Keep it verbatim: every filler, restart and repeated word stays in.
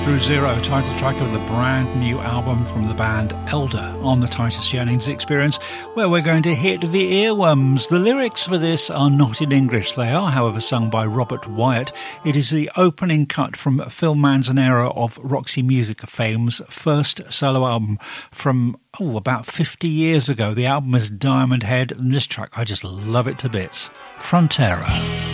Through Zero, title track of the brand new album from the band Elder on the Titus Jennings Experience, where we're going to hit the earworms. The lyrics for this are not in English. They are, however, sung by Robert Wyatt. It is the opening cut from Phil Manzanera of Roxy Music fame's first solo album from, oh, about fifty years ago. The album is Diamond Head, and this track, I just love it to bits. Frontera.